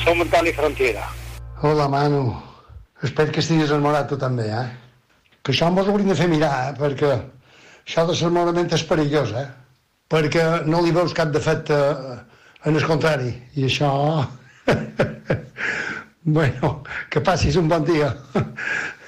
Som Antoni Frontiera. Hola, Manu. Espero que estiguis enamorat tu també, Que això mos ho hauríem de fer mirar, perquè això de l'enamorament és perillós, Perquè no li veus cap defecte en el contrari. I això... Bueno, que passis un bon dia.